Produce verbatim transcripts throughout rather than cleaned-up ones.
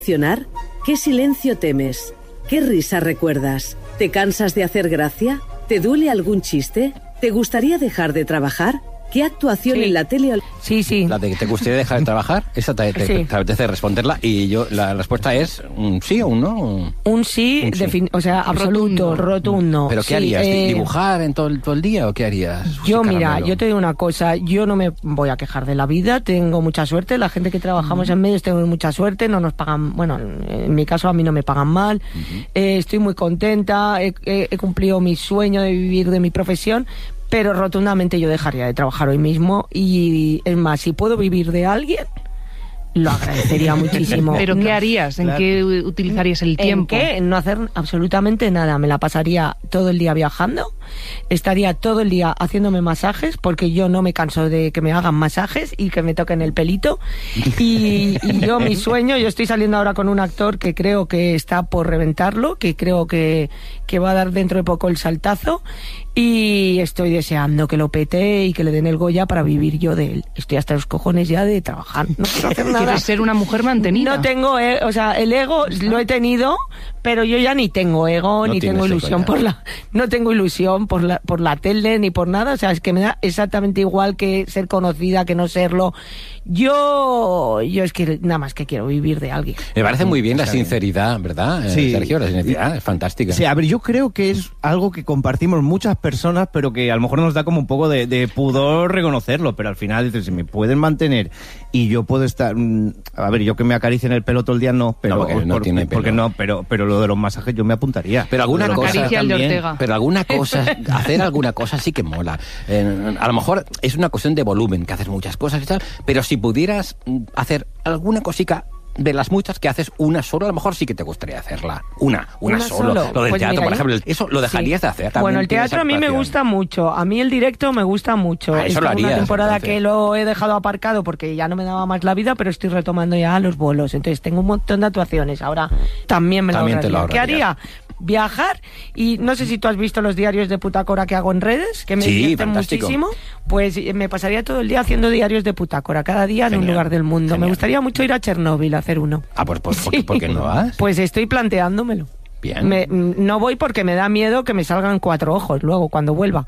¿Qué silencio temes? ¿Qué risa recuerdas? ¿Te cansas de hacer gracia? ¿Te duele algún chiste? ¿Te gustaría dejar de trabajar? ¿Qué actuación sí. en la tele? Sí, sí. La de que te gustaría dejar de trabajar, esa te, te, sí. te apetece responderla y yo la respuesta es un sí o un no. Un sí, un sí. Defin- o sea, absoluto, rotundo. rotundo. ¿Pero qué sí, harías? Eh, ¿Dibujar en todo el, todo el día o qué harías? Yo, mira, yo te digo una cosa, yo no me voy a quejar de la vida, tengo mucha suerte, la gente que trabajamos uh-huh. en medios tenemos mucha suerte, no nos pagan, bueno, en mi caso a mí no me pagan mal, uh-huh. eh, estoy muy contenta, he, he, he cumplido mi sueño de vivir de mi profesión, pero rotundamente yo dejaría de trabajar hoy mismo y, es más, si puedo vivir de alguien, lo agradecería muchísimo. ¿Pero qué harías? ¿En claro. qué utilizarías el tiempo? ¿En qué? En no hacer absolutamente nada. Me la pasaría todo el día viajando, estaría todo el día haciéndome masajes, porque yo no me canso de que me hagan masajes y que me toquen el pelito. Y, y yo, mi sueño, yo estoy saliendo ahora con un actor que creo que está por reventarlo, que creo que, que va a dar dentro de poco el saltazo. Y estoy deseando que lo pete y que le den el Goya para vivir yo de él. Estoy hasta los cojones ya de trabajar. No quiero hacer nada. ¿Quieres ser una mujer mantenida? No tengo, eh, o sea, el ego lo he tenido, pero yo ya ni tengo ego, no ni tengo ilusión por la, no tengo ilusión por la, por la tele ni por nada. O sea, es que me da exactamente igual que ser conocida que no serlo. Yo, yo es que nada más que quiero vivir de alguien. Me parece muy bien la sinceridad, ¿verdad, sí. Sergio? La sinceridad es fantástica. Sí, a ver, yo creo que es algo que compartimos muchas personas, pero que a lo mejor nos da como un poco de, de pudor reconocerlo, pero al final dices, si me pueden mantener y yo puedo estar, a ver, yo que me acaricien el pelo todo el día no, pero no, porque no por, tiene pelo. Porque no, pero pero lo de los masajes yo me apuntaría. Pero alguna pero cosa también, pero alguna cosa, hacer alguna cosa sí que mola. Eh, a lo mejor es una cuestión de volumen, que haces muchas cosas y tal, pero si pudieras hacer alguna cosica de las muchas que haces, una solo, a lo mejor sí que te gustaría hacerla. Una, una, una solo. solo. Lo del pues teatro, mira, por ejemplo, yo... eso lo dejarías sí. de hacer. Bueno, el teatro a mí me gusta mucho. A mí el directo me gusta mucho. Ah, eso es lo harías, una temporada entonces. que lo he dejado aparcado porque ya no me daba más la vida, pero estoy retomando ya los bolos. Entonces tengo un montón de actuaciones. Ahora también me también lo te lo ahorraría. ¿Qué haría? Viajar, y no sé si tú has visto los diarios de Putacora que hago en redes, que me sí, divierten fantástico. muchísimo, pues me pasaría todo el día haciendo diarios de Putacora, cada día genial, en un lugar del mundo. Genial. Me gustaría mucho ir a Chernóbil a hacer uno. Ah, pues, pues ¿por, sí. ¿por qué no vas? Pues estoy planteándomelo. Bien. Me, no voy porque me da miedo que me salgan cuatro ojos luego cuando vuelva,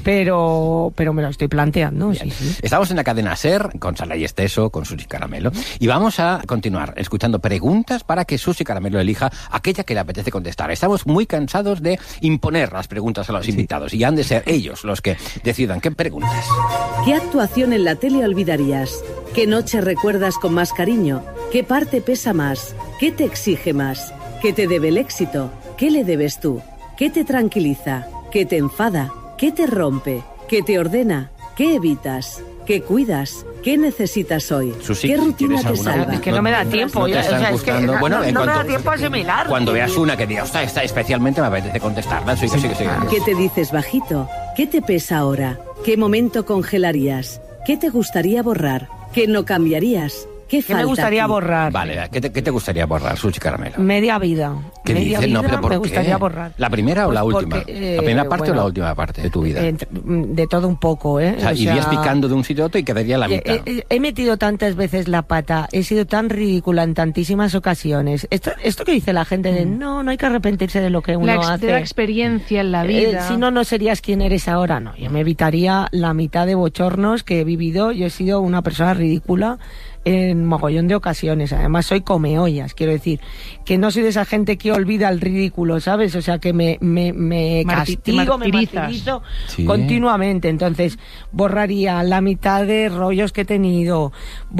pero pero me lo estoy planteando. Sí, sí. Estamos en la cadena SER con Sala y Esteso, con Susi Caramelo, y vamos a continuar escuchando preguntas para que Susi Caramelo elija aquella que le apetece contestar. Estamos muy cansados de imponer las preguntas a los sí. invitados y han de ser ellos los que decidan qué preguntas. ¿Qué actuación en la tele olvidarías? ¿Qué noche recuerdas con más cariño? ¿Qué parte pesa más? ¿Qué te exige más? ¿Qué te debe el éxito? ¿Qué le debes tú? ¿Qué te tranquiliza? ¿Qué te enfada? ¿Qué te rompe? ¿Qué te ordena? ¿Qué evitas? ¿Qué cuidas? ¿Qué necesitas hoy? Susi, ¿Qué rutina te salva? Es que no me da tiempo. No, no te están o sea, gustando. Es que, bueno, no, en no cuanto, me da tiempo a asimilar. Cuando veas una que diga, ostras, esta especialmente me apetece contestarla. Sí, sí, sí, sí, sí. ¿Qué te dices bajito? ¿Qué te pesa ahora? ¿Qué momento congelarías? ¿Qué te gustaría borrar? ¿Qué no cambiarías? ¿Qué, ¿Qué me gustaría aquí? borrar? Vale, ¿qué te, ¿qué te gustaría borrar, Susi Caramelo? Media vida. ¿Qué Media dices? vida No, pero ¿por me qué? gustaría borrar. ¿La primera o pues la última? Porque, eh, ¿La primera parte bueno, o la última parte de tu vida? Eh, de todo un poco, ¿eh? O sea, o irías sea, picando de un sitio a otro y quedaría la mitad. He, he, he metido tantas veces la pata, he sido tan ridícula en tantísimas ocasiones. Esto, esto que dice la gente de no, no hay que arrepentirse de lo que uno la ex, hace. De la experiencia en la vida. Eh, si no, no serías quien eres ahora. No, yo me evitaría la mitad de bochornos que he vivido. Yo he sido una persona ridícula en mogollón de ocasiones. Además soy comeollas, quiero decir que no soy de esa gente que olvida el ridículo, ¿sabes? O sea que me, me, me Marti- castigo, me martirizo sí. continuamente. Entonces borraría la mitad de rollos que he tenido,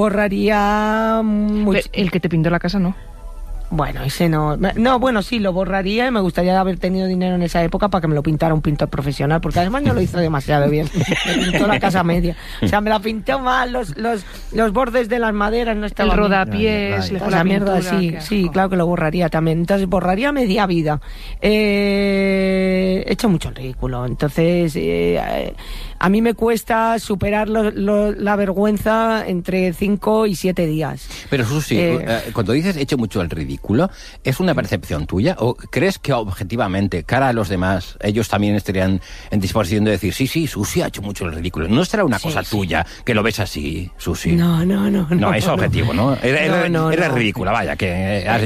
borraría much... el que te pintó la casa, ¿no? Bueno, ese no... No, bueno, sí, lo borraría y me gustaría haber tenido dinero en esa época para que me lo pintara un pintor profesional, porque además no lo hizo demasiado bien. Me pintó la casa media. O sea, me la pintó mal, los, los, los bordes de las maderas no estaban el bien. rodapiés, le fue la la mierda, pintura, sí, sí, claro que lo borraría también. Entonces, borraría media vida. Eh, he hecho mucho el ridículo. Entonces, eh, a mí me cuesta superar lo, lo, la vergüenza entre cinco y siete días. Pero Susi, eh, cuando dices he hecho mucho el ridículo, ridículo? ¿Es una percepción tuya? ¿O crees que objetivamente, cara a los demás, ellos también estarían en disposición de decir, sí, sí, Susi ha hecho mucho el ridículo? ¿No será una Sí, cosa sí. tuya que lo ves así, Susi? No, no, no. No, es objetivo, ¿no? Eres, No, no, eres no. ridícula, vaya, que has